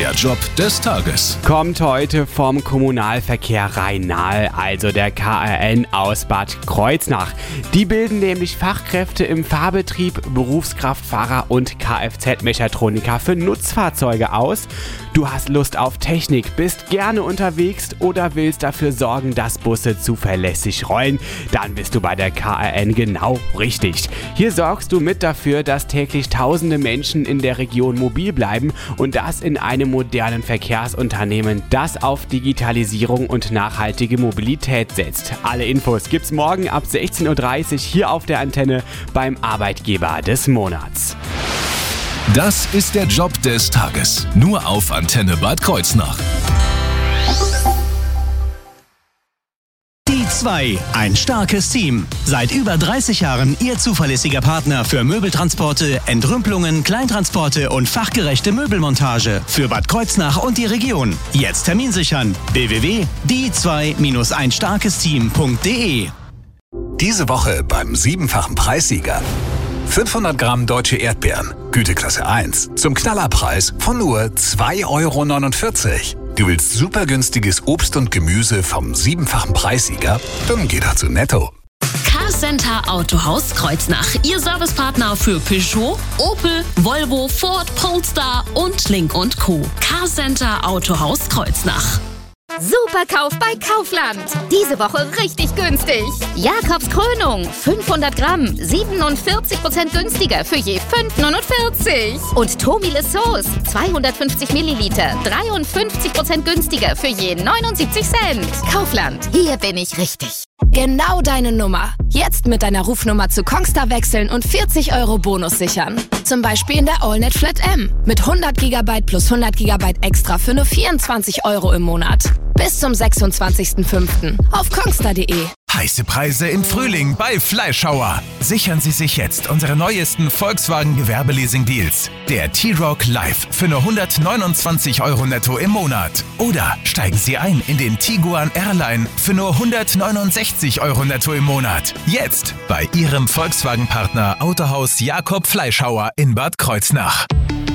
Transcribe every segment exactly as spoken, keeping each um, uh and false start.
Der Job des Tages. Kommt heute vom Kommunalverkehr Rhein-Nahe, also der K R N aus Bad Kreuznach. Die bilden nämlich Fachkräfte im Fahrbetrieb, Berufskraftfahrer und Kfz-Mechatroniker für Nutzfahrzeuge aus. Du hast Lust auf Technik, bist gerne unterwegs oder willst dafür sorgen, dass Busse zuverlässig rollen? Dann bist du bei der K R N genau richtig. Hier sorgst du mit dafür, dass täglich tausende Menschen in der Region mobil bleiben und das in einem modernen Verkehrsunternehmen, das auf Digitalisierung und nachhaltige Mobilität setzt. Alle Infos gibt's morgen ab sechzehn Uhr dreißig hier auf der Antenne beim Arbeitgeber des Monats. Das ist der Job des Tages. Nur auf Antenne Bad Kreuznach. Die zwei, ein starkes Team. Seit über dreißig Jahren Ihr zuverlässiger Partner für Möbeltransporte, Entrümpelungen, Kleintransporte und fachgerechte Möbelmontage für Bad Kreuznach und die Region. Jetzt Termin sichern. w w w punkt die zwei Bindestrich ein starkes Team punkt de. Diese Woche beim siebenfachen Preissieger. fünfhundert Gramm deutsche Erdbeeren, Güteklasse eins, zum Knallerpreis von nur zwei Euro neunundvierzig. Du willst super günstiges Obst und Gemüse vom siebenfachen Preissieger? Dann geh doch zu Netto. Carcenter Autohaus Kreuznach. Ihr Servicepartner für Peugeot, Opel, Volvo, Ford, Polestar und Link und Co. Carcenter Autohaus Kreuznach. Superkauf bei Kaufland. Diese Woche richtig günstig. Jakobs Krönung, fünfhundert Gramm, siebenundvierzig Prozent günstiger für je fünf Euro neunundvierzig. Und Tomile Sauce, zweihundertfünfzig Milliliter, dreiundfünfzig Prozent günstiger für je neunundsiebzig Cent. Kaufland, hier bin ich richtig. Genau deine Nummer. Jetzt mit deiner Rufnummer zu Kongstar wechseln und vierzig Euro Bonus sichern. Zum Beispiel in der AllNet Flat M. Mit hundert Gigabyte plus hundert Gigabyte extra für nur vierundzwanzig Euro im Monat. Bis zum sechsundzwanzigsten fünften auf kongstar punkt de. Heiße Preise im Frühling bei Fleischhauer. Sichern Sie sich jetzt unsere neuesten Volkswagen Gewerbeleasing-Deals. Der T-Roc Live für nur hundertneunundzwanzig Euro netto im Monat. Oder steigen Sie ein in den Tiguan Airline für nur hundertneunundsechzig Euro netto im Monat. Jetzt bei Ihrem Volkswagen-Partner Autohaus Jakob Fleischhauer in Bad Kreuznach.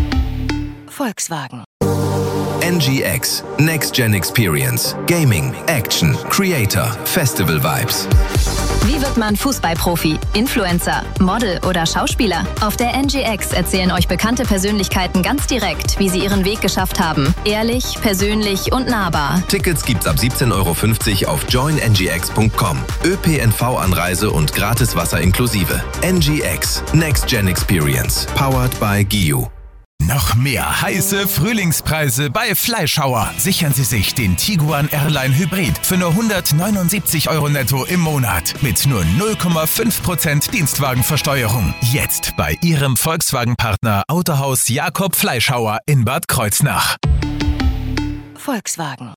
Volkswagen. N G X, Next Gen Experience, Gaming, Action, Creator, Festival Vibes. Wie wird man Fußballprofi, Influencer, Model oder Schauspieler? Auf der N G X erzählen euch bekannte Persönlichkeiten ganz direkt, wie sie ihren Weg geschafft haben. Ehrlich, persönlich und nahbar. Tickets gibt's ab siebzehn Euro fünfzig auf join n g x punkt com. ÖPNV-Anreise und gratis Wasser inklusive. N G X, Next Gen Experience, powered by G I U. Noch mehr heiße Frühlingspreise bei Fleischhauer. Sichern Sie sich den Tiguan Airline Hybrid für nur hundertneunundsiebzig Euro netto im Monat mit nur null Komma fünf Prozent Dienstwagenversteuerung. Jetzt bei Ihrem Volkswagen-Partner Autohaus Jakob Fleischhauer in Bad Kreuznach. Volkswagen.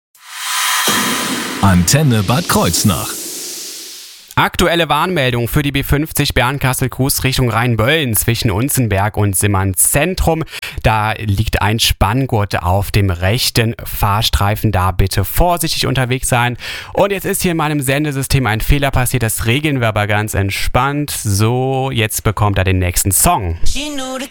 Antenne Bad Kreuznach. Aktuelle Warnmeldung für die B fünfzig Bernkastel-Kues Richtung Rheinböllen zwischen Unzenberg und Simmern-Zentrum. Da liegt ein Spanngurt auf dem rechten Fahrstreifen. Da bitte vorsichtig unterwegs sein. Und jetzt ist hier in meinem Sendesystem ein Fehler passiert. Das regeln wir aber ganz entspannt. So, jetzt bekommt er den nächsten Song. She knew the